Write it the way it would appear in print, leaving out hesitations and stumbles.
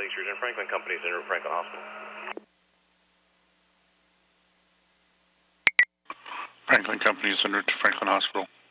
Street and Franklin Companies in Franklin Hospital. Franklin Companies en route to Franklin Hospital.